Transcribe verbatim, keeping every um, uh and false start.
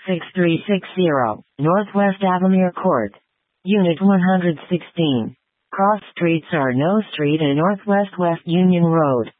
six three six zero, Northwest Avenue Court. Unit one hundred sixteen. Cross streets are No Street and Northwest West Union Road.